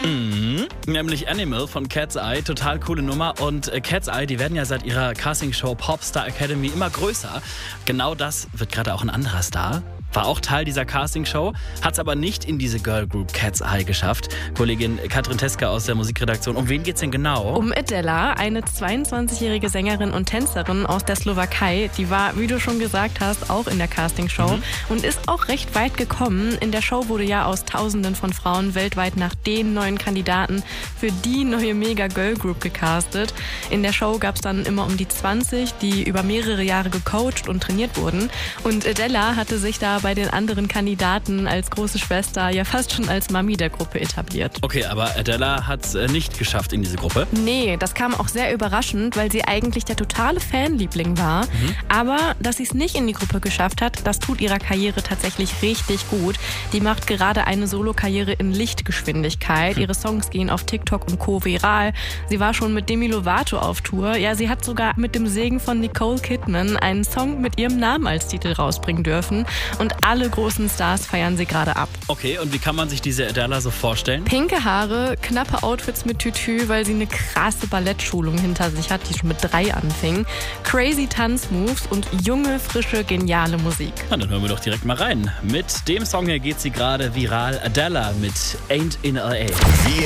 Nämlich Animal von Cat's Eye, total coole Nummer. Und Cat's Eye, die werden ja seit ihrer Castingshow Popstar Academy immer größer. Genau das wird gerade auch ein anderer Star. War auch Teil dieser Castingshow, hat es aber nicht in diese Girlgroup Cat's Eye geschafft. Kollegin Katrin Teska aus der Musikredaktion. Um wen geht's denn genau? Um Adela, eine 22-jährige Sängerin und Tänzerin aus der Slowakei. Die war, wie du schon gesagt hast, auch in der Castingshow und ist auch recht weit gekommen. In der Show wurde ja aus Tausenden von Frauen weltweit nach den neuen Kandidaten für die neue Mega-Girl-Group gecastet. In der Show gab es dann immer um die 20, die über mehrere Jahre gecoacht und trainiert wurden. Und Adela hatte sich da bei den anderen Kandidaten als große Schwester ja fast schon als Mami der Gruppe etabliert. Okay, aber Adela hat es nicht geschafft in diese Gruppe. Nee, das kam auch sehr überraschend, weil sie eigentlich der totale Fanliebling war. Aber dass sie es nicht in die Gruppe geschafft hat, das tut ihrer Karriere tatsächlich richtig gut. Die macht gerade eine Solokarriere in Lichtgeschwindigkeit. Ihre Songs gehen auf TikTok und Co. viral. Sie war schon mit Demi Lovato auf Tour. Ja, sie hat sogar mit dem Segen von Nicole Kidman einen Song mit ihrem Namen als Titel rausbringen dürfen. Und alle großen Stars feiern sie gerade ab. Okay, und wie kann man sich diese Adela so vorstellen? Pinke Haare, knappe Outfits mit Tütü, weil sie eine krasse Ballettschulung hinter sich hat, die schon mit 3 anfing. Crazy Tanzmoves und junge, frische, geniale Musik. Na, dann hören wir doch direkt mal rein. Mit dem Song hier geht sie gerade viral. Adela mit Ain't in L.A.